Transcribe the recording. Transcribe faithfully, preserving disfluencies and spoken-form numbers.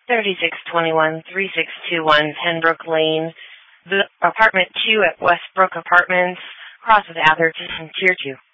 thirty-six twenty-one, thirty-six twenty-one Pembroke Lane, the apartment two at Westbrook Apartments, across with Atherton, Tier two.